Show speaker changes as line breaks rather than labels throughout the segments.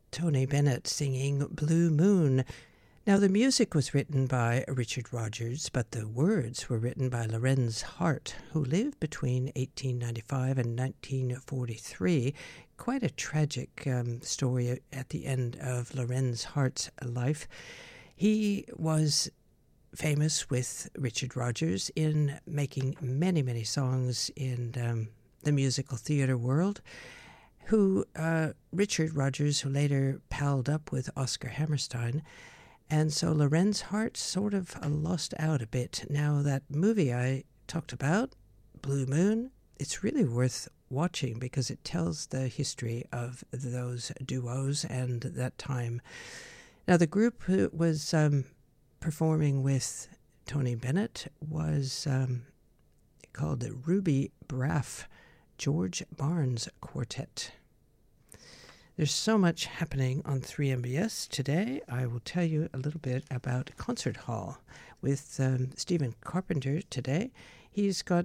Tony Bennett singing Blue Moon. Now, the music was written by Richard Rodgers, but the words were written by Lorenz Hart, who lived between 1895 and 1943. Quite a tragic story at the end of Lorenz Hart's life. He was famous with Richard Rodgers in making many, many songs in the musical theater world, Richard Rodgers, who later palled up with Oscar Hammerstein. And so Lorenz Hart sort of lost out a bit. Now, that movie I talked about, Blue Moon, it's really worth watching because it tells the history of those duos and that time. Now, the group who was performing with Tony Bennett was called the Ruby Braff George Barnes Quartet. There's so much happening on 3MBS today. I will tell you a little bit about Concert Hall with Stephen Carpenter today. He's got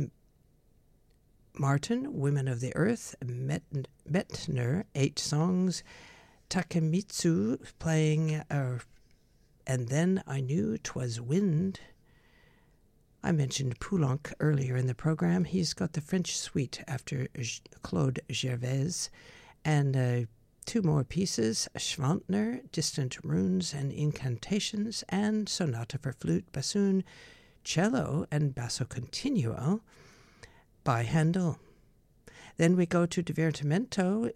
Martin, Women of the Earth, Metner, 8 songs, Takemitsu playing And Then I Knew 'Twas Wind. I mentioned Poulenc earlier in the program. He's got the French Suite after Claude Gervais. And 2 more pieces, Schwantner, Distant Runes and Incantations, and Sonata for Flute, Bassoon, Cello, and Basso Continuo by Handel. Then we go to Divertimento.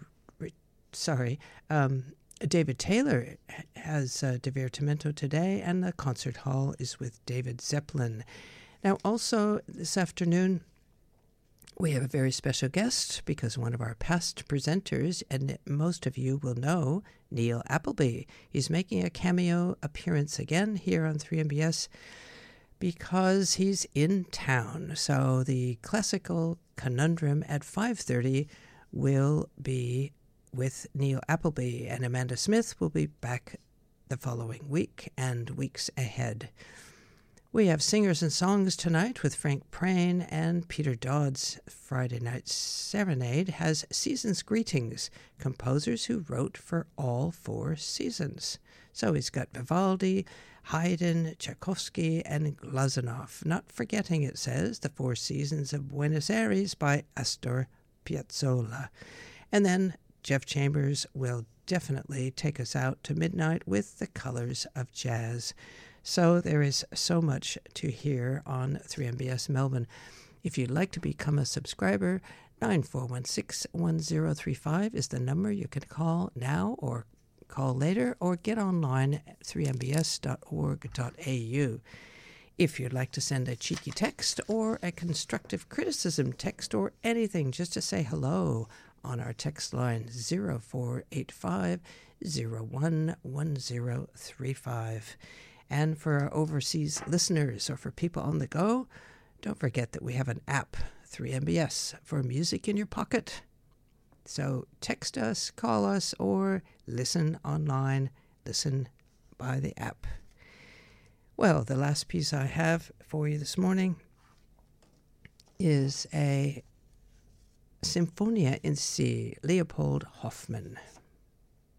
David Taylor has Divertimento today, and the concert hall is with David Zeppelin. Now, also this afternoon, we have a very special guest because one of our past presenters, and most of you will know, Neil Appleby. He's making a cameo appearance again here on 3MBS because he's in town. So the classical conundrum at 5:30 will be with Neil Appleby, and Amanda Smith will be back the following week and weeks ahead. We have Singers and Songs tonight with Frank Prain, and Peter Dodd's Friday Night Serenade has Season's Greetings, composers who wrote for all 4 seasons. So he's got Vivaldi, Haydn, Tchaikovsky, and Glazunov. Not forgetting, it says, the 4 Seasons of Buenos Aires by Astor Piazzolla. And then Jeff Chambers will definitely take us out to midnight with the colors of jazz. So there is so much to hear on 3MBS Melbourne. If you'd like to become a subscriber, 9416-1035 is the number you can call now or call later, or get online at 3mbs.org.au. If you'd like to send a cheeky text or a constructive criticism text or anything just to say hello on our text line 0485 011035. And for our overseas listeners or for people on the go, don't forget that we have an app, 3MBS, for music in your pocket. So text us, call us, or listen online, listen by the app. Well, the last piece I have for you this morning is a Sinfonia in C, Leopold Hoffmann.